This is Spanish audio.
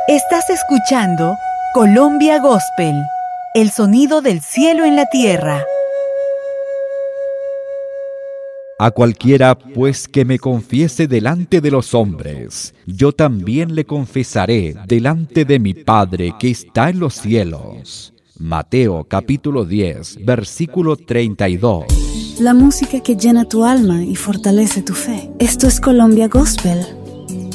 Estás escuchando Colombia Gospel, el sonido del cielo en la tierra. A cualquiera, pues, que me confiese delante de los hombres, yo también le confesaré delante de mi Padre que está en los cielos. Mateo capítulo 10, versículo 32. La música que llena tu alma y fortalece tu fe. Esto es Colombia Gospel